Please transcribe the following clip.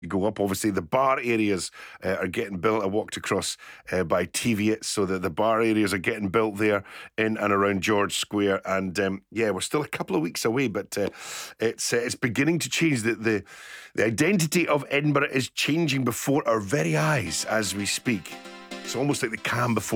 You go up, obviously, the bar areas are getting built. I walked across by Teviot, so that the bar areas are getting built there in and around George Square. And yeah, we're still a couple of weeks away, but it's beginning to change. The identity of Edinburgh is changing before our very eyes as we speak. It's almost like the calm before